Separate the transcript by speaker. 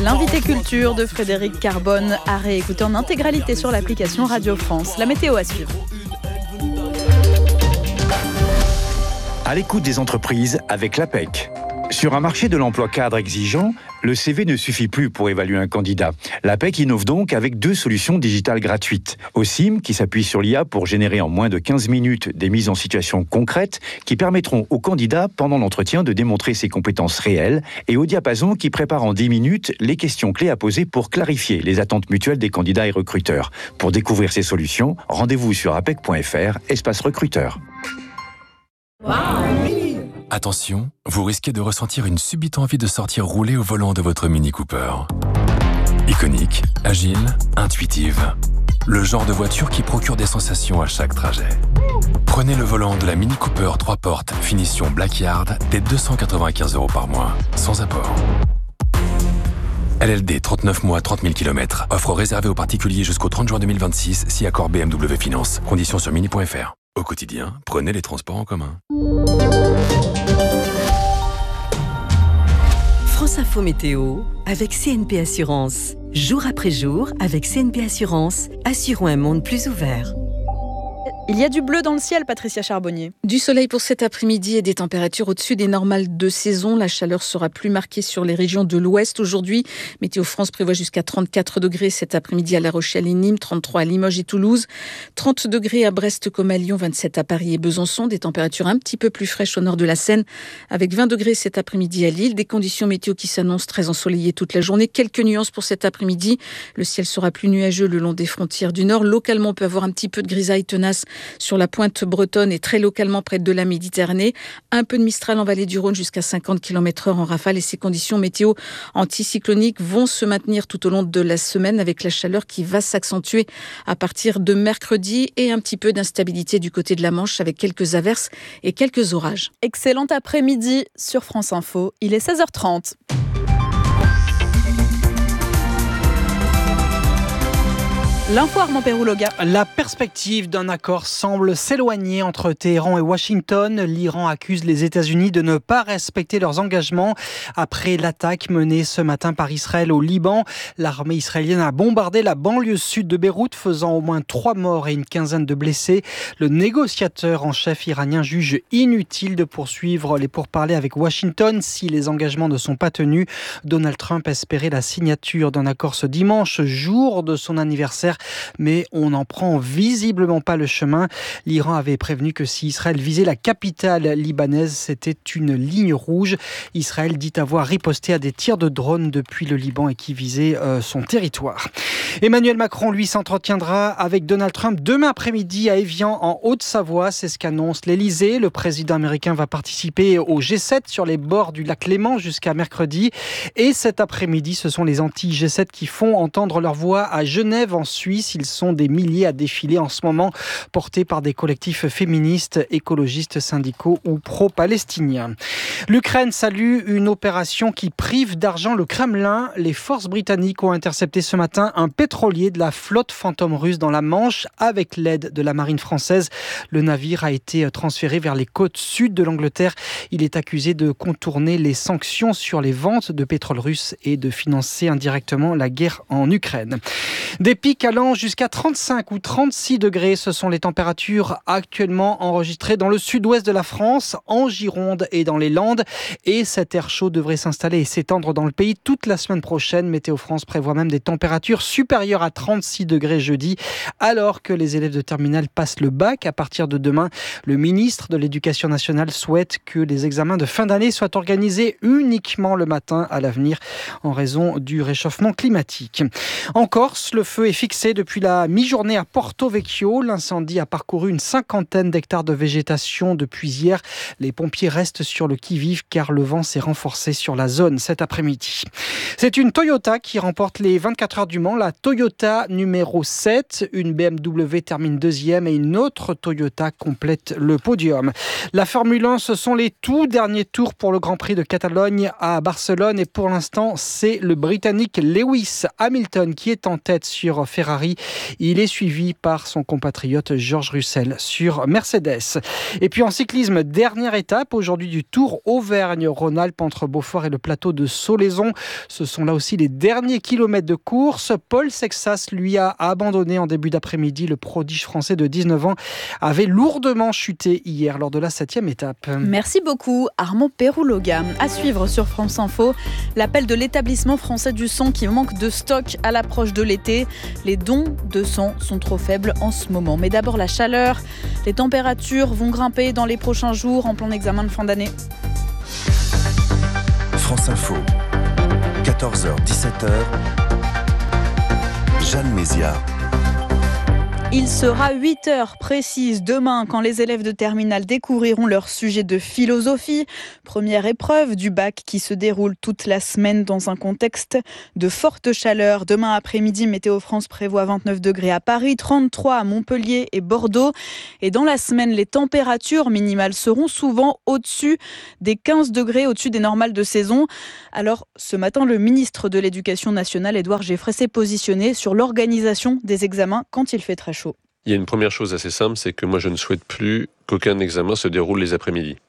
Speaker 1: L'invité culture de Frédéric Carbone à réécouter en intégralité sur l'application Radio France. La météo à suivre.
Speaker 2: À l'écoute des entreprises avec l'APEC. Sur un marché de l'emploi cadre exigeant, le CV ne suffit plus pour évaluer un candidat. L'APEC innove donc avec 2 solutions digitales gratuites. OSIM, qui s'appuie sur l'IA pour générer en moins de 15 minutes des mises en situation concrètes qui permettront au candidat, pendant l'entretien, de démontrer ses compétences réelles, et au Diapason, qui prépare en 10 minutes les questions clés à poser pour clarifier les attentes mutuelles des candidats et recruteurs. Pour découvrir ces solutions, rendez-vous sur apec.fr, espace recruteur.
Speaker 3: Attention, vous risquez de ressentir une subite envie de sortir rouler au volant de votre Mini Cooper. Iconique, agile, intuitive. Le genre de voiture qui procure des sensations à chaque trajet. Prenez le volant de la Mini Cooper 3 portes, finition Blackyard, dès 295 € par mois, sans apport. LLD, 39 mois, 30 000 km. Offre réservée aux particuliers jusqu'au 30 juin 2026, si accord BMW Finance. Conditions sur mini.fr. Au quotidien, prenez les transports en commun.
Speaker 4: France Info Météo avec CNP Assurance. Jour après jour, avec CNP Assurance, assurons un monde plus ouvert.
Speaker 1: Il y a du bleu dans le ciel, Patricia Charbonnier.
Speaker 5: Du soleil pour cet après-midi et des températures au-dessus des normales de saison. La chaleur sera plus marquée sur les régions de l'Ouest aujourd'hui. Météo France prévoit jusqu'à 34 degrés cet après-midi à La Rochelle et Nîmes, 33 à Limoges et Toulouse, 30 degrés à Brest comme à Lyon, 27 à Paris et Besançon. Des températures un petit peu plus fraîches au nord de la Seine, avec 20 degrés cet après-midi à Lille. Des conditions météo qui s'annoncent très ensoleillées toute la journée. Quelques nuances pour cet après-midi. Le ciel sera plus nuageux le long des frontières du nord. Localement, on peut avoir un petit peu de grisaille tenace sur la pointe bretonne et très localement près de la Méditerranée. Un peu de Mistral en vallée du Rhône jusqu'à 50 km/h en rafale, et ces conditions météo anticycloniques vont se maintenir tout au long de la semaine, avec la chaleur qui va s'accentuer à partir de mercredi et un petit peu d'instabilité du côté de la Manche avec quelques averses et quelques orages.
Speaker 1: Excellent après-midi sur France Info. Il est 16h30. L'info Armand Pérouloga.
Speaker 6: La perspective d'un accord semble s'éloigner entre Téhéran et Washington. L'Iran accuse les États-Unis de ne pas respecter leurs engagements après l'attaque menée ce matin par Israël au Liban. L'armée israélienne a bombardé la banlieue sud de Beyrouth, faisant au moins 3 morts et une quinzaine de blessés. Le négociateur en chef iranien juge inutile de poursuivre les pourparlers avec Washington si les engagements ne sont pas tenus. Donald Trump espérait la signature d'un accord ce dimanche, jour de son anniversaire, mais on n'en prend visiblement pas le chemin. L'Iran avait prévenu que si Israël visait la capitale libanaise, c'était une ligne rouge. Israël dit avoir riposté à des tirs de drones depuis le Liban et qui visaient son territoire. Emmanuel Macron, lui, s'entretiendra avec Donald Trump demain après-midi à Évian, en Haute-Savoie. C'est ce qu'annonce l'Elysée. Le président américain va participer au G7 sur les bords du lac Léman jusqu'à mercredi. Et cet après-midi, ce sont les anti-G7 qui font entendre leur voix à Genève, en Suisse. Ils sont des milliers à défiler en ce moment, portés par des collectifs féministes, écologistes, syndicaux ou pro-palestiniens. L'Ukraine salue une opération qui prive d'argent le Kremlin. Les forces britanniques ont intercepté ce matin un pétrolier de la flotte fantôme russe dans la Manche avec l'aide de la marine française. Le navire a été transféré vers les côtes sud de l'Angleterre. Il est accusé de contourner les sanctions sur les ventes de pétrole russe et de financer indirectement la guerre en Ukraine. Des pics allant jusqu'à 35 ou 36 degrés, ce sont les températures actuellement enregistrées dans le sud-ouest de la France, en Gironde et dans les Landes. Et cet air chaud devrait s'installer et s'étendre dans le pays toute la semaine prochaine. Météo France prévoit même des températures supérieures à 36 degrés jeudi, alors que les élèves de terminale passent le bac à partir de demain. Le ministre de l'Éducation nationale souhaite que les examens de fin d'année soient organisés uniquement le matin à l'avenir en raison du réchauffement climatique. En Corse, le feu est fixé depuis la mi-journée à Porto Vecchio. L'incendie a parcouru une 50aine d'hectares de végétation depuis hier. Les pompiers restent sur le qui-vive car le vent s'est renforcé sur la zone cet après-midi. C'est une Toyota qui remporte les 24 heures du Mans, la Toyota numéro 7. Une BMW termine deuxième et une autre Toyota complète le podium. La Formule 1, ce sont les tout derniers tours pour le Grand Prix de Catalogne à Barcelone et pour l'instant, c'est le Britannique Lewis Hamilton qui est en tête sur Ferrari. Ferrari. Il est suivi par son compatriote Georges Russell sur Mercedes. Et puis en cyclisme, dernière étape aujourd'hui du Tour Auvergne-Rhône-Alpes entre Beaufort et le plateau de Solaizon. Ce sont là aussi les derniers kilomètres de course. Paul Sexas, lui, a abandonné en début d'après-midi. Le prodige français de 19 ans avait lourdement chuté hier lors de la 7e étape.
Speaker 1: Merci beaucoup Armand Perouloga. À suivre sur France Info, l'appel de l'établissement français du sang qui manque de stock à l'approche de l'été. Les dons de sang sont trop faibles en ce moment. Mais d'abord la chaleur. Les températures vont grimper dans les prochains jours en plein examen de fin d'année.
Speaker 7: France Info, 14h, 17h, Jeanne Mézia.
Speaker 1: Il sera 8h précises demain quand les élèves de terminale découvriront leur sujet de philosophie. Première épreuve du bac qui se déroule toute la semaine dans un contexte de forte chaleur. Demain après-midi, Météo France prévoit 29 degrés à Paris, 33 à Montpellier et Bordeaux. Et dans la semaine, les températures minimales seront souvent au-dessus des 15 degrés, au-dessus des normales de saison. Alors, ce matin, le ministre de l'Éducation nationale, Édouard Geoffrey, s'est positionné sur l'organisation des examens quand il fait très chaud.
Speaker 8: Il y a une première chose assez simple, c'est que moi je ne souhaite plus qu'aucun examen se déroule les après-midi.